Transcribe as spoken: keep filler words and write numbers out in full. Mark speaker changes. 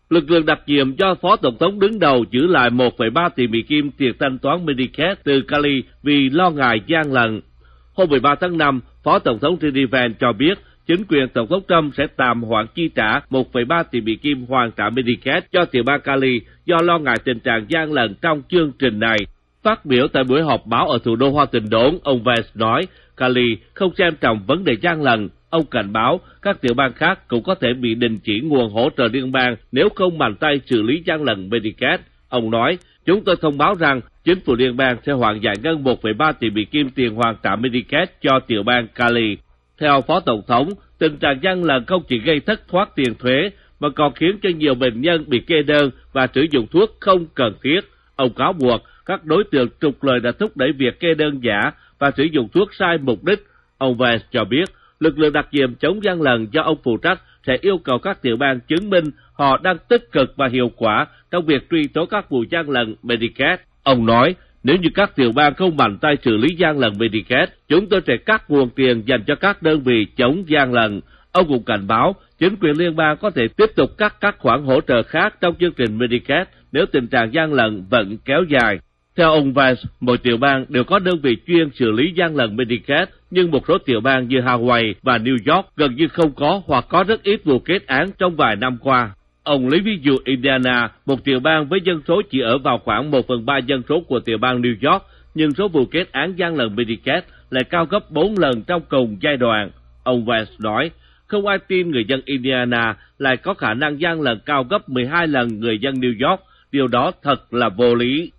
Speaker 1: Lực lượng đặc nhiệm do Phó Tổng thống đứng đầu giữ lại một phẩy ba tỷ Mỹ Kim tiền thanh toán Medicaid từ Cali vì lo ngại gian lận. Hôm mười ba tháng năm, Phó Tổng thống J D Vance cho biết chính quyền Tổng thống Trump sẽ tạm hoãn chi trả một phẩy ba tỷ Mỹ Kim hoàn trả Medicaid cho tiểu bang Cali do lo ngại tình trạng gian lận trong chương trình này. Phát biểu tại buổi họp báo ở thủ đô Washington đốn, ông Vance nói Cali không xem trọng vấn đề gian lận. Ông cảnh báo các tiểu bang khác cũng có thể bị đình chỉ nguồn hỗ trợ liên bang nếu không mạnh tay xử lý gian lận Medicaid. Ông nói, chúng tôi thông báo rằng chính phủ liên bang sẽ hoàn giải ngân một phẩy ba tỷ Mỹ Kim tiền hoàn trả Medicaid cho tiểu bang Cali. Theo Phó Tổng thống, tình trạng gian lận không chỉ gây thất thoát tiền thuế mà còn khiến cho nhiều bệnh nhân bị kê đơn và sử dụng thuốc không cần thiết. Ông cáo buộc các đối tượng trục lợi đã thúc đẩy việc kê đơn giả và sử dụng thuốc sai mục đích. Ông Vance cho biết, lực lượng đặc nhiệm chống gian lận do ông phụ trách sẽ yêu cầu các tiểu bang chứng minh họ đang tích cực và hiệu quả trong việc truy tố các vụ gian lận Medicaid. Ông nói, nếu như các tiểu bang không mạnh tay xử lý gian lận Medicaid, chúng tôi sẽ cắt nguồn tiền dành cho các đơn vị chống gian lận. Ông cũng cảnh báo, chính quyền liên bang có thể tiếp tục cắt các khoản hỗ trợ khác trong chương trình Medicaid nếu tình trạng gian lận vẫn kéo dài. Theo ông Vance, mỗi tiểu bang đều có đơn vị chuyên xử lý gian lận Medicaid, nhưng một số tiểu bang như Hawaii và New York gần như không có hoặc có rất ít vụ kết án trong vài năm qua. Ông lấy ví dụ Indiana, một tiểu bang với dân số chỉ ở vào khoảng một phần ba dân số của tiểu bang New York, nhưng số vụ kết án gian lận Medicaid lại cao gấp bốn lần trong cùng giai đoạn. Ông Vance nói, không ai tin người dân Indiana lại có khả năng gian lận cao gấp mười hai lần người dân New York, điều đó thật là vô lý.